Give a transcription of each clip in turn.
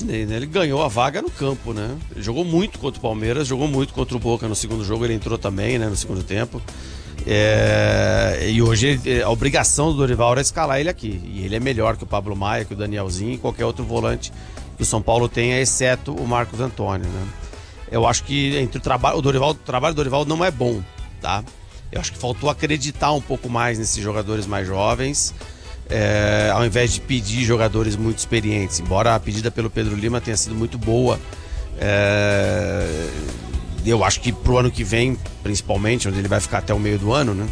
Sidney, né? Ele ganhou a vaga no campo, né? Ele jogou muito contra o Palmeiras, jogou muito contra o Boca no segundo jogo, ele entrou também, né, no segundo tempo. E hoje a obrigação do Dorival era escalar ele aqui. E ele é melhor que o Pablo Maia, que o Danielzinho e qualquer outro volante que o São Paulo tenha, exceto o Marcos Antônio, né? Eu acho que entre o trabalho do Dorival não é bom, tá? Eu acho que faltou acreditar um pouco mais nesses jogadores mais jovens, ao invés de pedir jogadores muito experientes. Embora a pedida pelo Pedro Lima tenha sido muito boa, eu acho que pro ano que vem, principalmente, onde ele vai ficar até o meio do ano, né?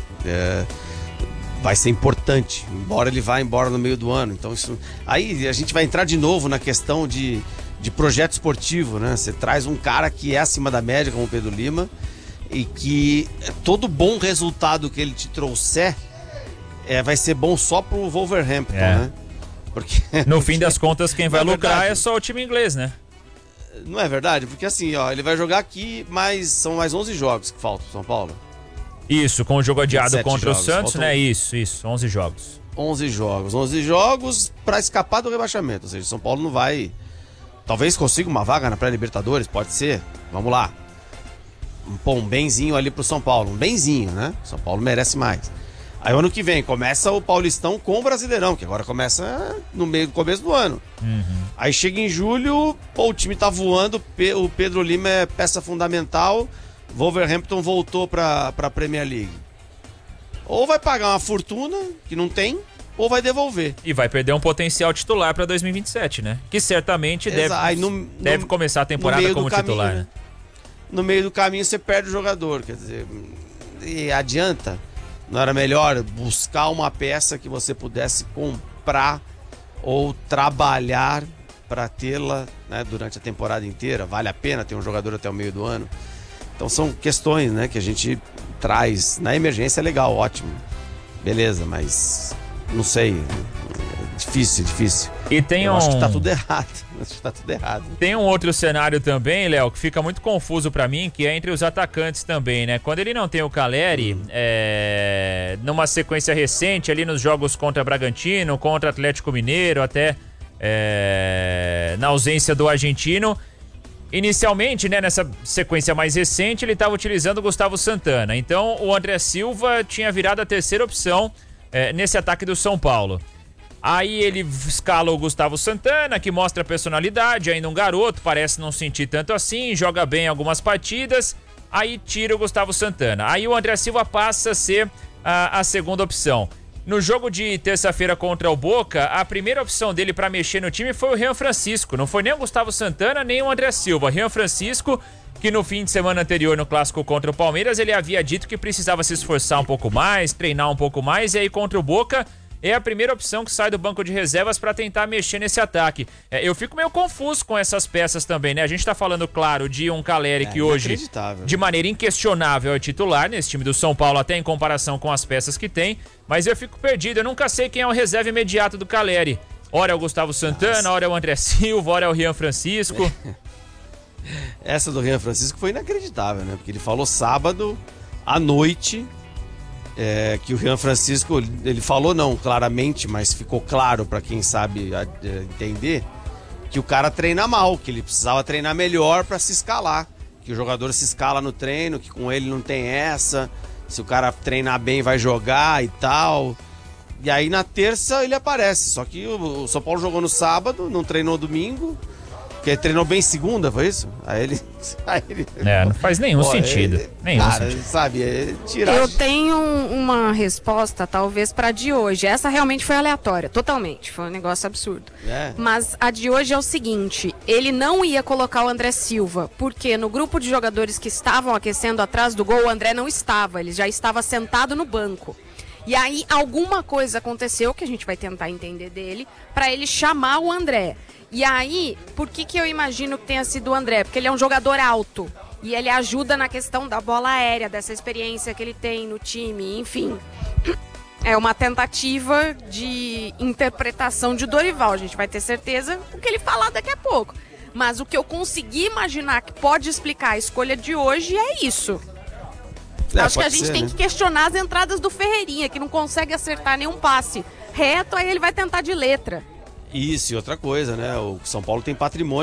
Vai ser importante, embora ele vá embora no meio do ano. Então isso, aí a gente vai entrar de novo na questão de projeto esportivo, né? Você traz um cara que é acima da média, como o Pedro Lima, e que todo bom resultado que ele te trouxer vai ser bom só pro Wolverhampton, né? Porque no fim das contas, quem vai lucrar é só o time inglês, né? Não é verdade? Porque assim, ó, ele vai jogar aqui, mas são mais 11 jogos que faltam, São Paulo. Isso, com o jogo adiado contra jogos. o Santos, Faltam... né? Isso, 11 jogos. 11 jogos pra escapar do rebaixamento. Ou seja, São Paulo não vai... Talvez consiga uma vaga na pré-Libertadores, pode ser. Vamos lá. Um benzinho ali pro São Paulo. Um benzinho, né? São Paulo merece mais. Aí o ano que vem começa o Paulistão com o Brasileirão, que agora começa no começo do ano. Aí chega em julho, o time tá voando, o Pedro Lima é peça fundamental, Wolverhampton voltou pra Premier League. Ou vai pagar uma fortuna, que não tem, ou vai devolver. E vai perder um potencial titular pra 2027, né? Que certamente deve começar a temporada como titular. Né? No meio do caminho você perde o jogador, quer dizer, e adianta? Não era melhor buscar uma peça que você pudesse comprar ou trabalhar para tê-la, né, durante a temporada inteira? Vale a pena ter um jogador até o meio do ano? Então são questões, né, que a gente traz. Na emergência é legal, ótimo. Beleza, mas não sei. Difícil. E tem acho que tá tudo errado. Tem um outro cenário também, Léo, que fica muito confuso pra mim, que é entre os atacantes também, né? Quando ele não tem o Calleri, numa sequência recente ali nos jogos contra Bragantino, contra Atlético Mineiro, até na ausência do argentino, inicialmente, né, nessa sequência mais recente, ele estava utilizando o Gustavo Santana. Então o André Silva tinha virado a terceira opção nesse ataque do São Paulo. Aí ele escala o Gustavo Santana, que mostra personalidade, ainda um garoto, parece não sentir tanto assim, joga bem algumas partidas, aí tira o Gustavo Santana. Aí o André Silva passa a ser a segunda opção. No jogo de terça-feira contra o Boca, a primeira opção dele para mexer no time foi o Rian Francisco, não foi nem o Gustavo Santana, nem o André Silva. Rian Francisco, que no fim de semana anterior no clássico contra o Palmeiras, ele havia dito que precisava se esforçar um pouco mais, treinar um pouco mais, e aí contra o Boca é a primeira opção que sai do banco de reservas para tentar mexer nesse ataque. Eu fico meio confuso com essas peças também, né? A gente tá falando, claro, de um Calleri que hoje, de maneira inquestionável, é titular nesse time do São Paulo, até em comparação com as peças que tem, mas eu fico perdido, eu nunca sei quem é o reserva imediato do Calleri. Ora é o Gustavo Santana, ora é o André Silva, ora é o Rian Francisco. Essa do Rian Francisco foi inacreditável, né? Porque ele falou sábado à noite... que o Rian Francisco, ele falou não claramente, mas ficou claro para quem sabe entender, que o cara treina mal, que ele precisava treinar melhor para se escalar, que o jogador se escala no treino, que com ele não tem essa, se o cara treinar bem vai jogar e tal. E aí na terça ele aparece, só que o São Paulo jogou no sábado, não treinou domingo, porque ele treinou bem segunda, foi isso? Aí ele não faz nenhum sentido. Sabe, Eu tenho uma resposta, talvez, pra de hoje. Essa realmente foi aleatória, totalmente. Foi um negócio absurdo. Mas a de hoje é o seguinte: ele não ia colocar o André Silva, porque no grupo de jogadores que estavam aquecendo atrás do gol, o André não estava. Ele já estava sentado no banco. E aí alguma coisa aconteceu, que a gente vai tentar entender dele, pra ele chamar o André. E aí, por que eu imagino que tenha sido o André? Porque ele é um jogador alto e ele ajuda na questão da bola aérea, dessa experiência que ele tem no time, enfim. É uma tentativa de interpretação de Dorival, a gente vai ter certeza do que ele falar daqui a pouco. Mas o que eu consegui imaginar que pode explicar a escolha de hoje é isso. Acho que a gente tem que questionar as entradas do Ferreirinha, que não consegue acertar nenhum passe reto, aí ele vai tentar de letra. Isso, e outra coisa, né? O São Paulo tem patrimônio